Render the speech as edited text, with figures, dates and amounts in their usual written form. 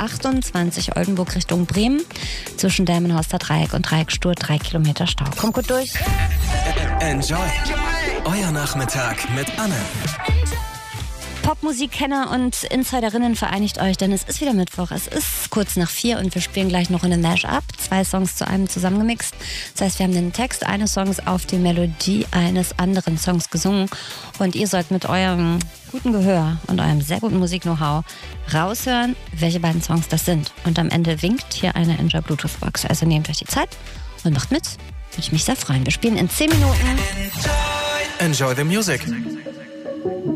A28 Oldenburg Richtung Bremen. Zwischen Delmenhorster Dreieck und Dreieckstuhl 3 Kilometer Stau. Kommt gut durch. Enjoy. Euer Nachmittag mit Anne. Popmusikkenner und Insiderinnen, vereinigt euch, denn es ist wieder Mittwoch. Es ist kurz nach 4 und wir spielen gleich noch in einem Mash-up. 2 Songs zu einem zusammengemixt. Das heißt, wir haben den Text eines Songs auf die Melodie eines anderen Songs gesungen. Und ihr sollt mit eurem guten Gehör und eurem sehr guten Musik-Know-how raushören, welche beiden Songs das sind. Und am Ende winkt hier eine Enjoy Bluetooth-Box. Also nehmt euch die Zeit und macht mit. Würde ich mich sehr freuen. Wir spielen in 10 Minuten. Enjoy the music.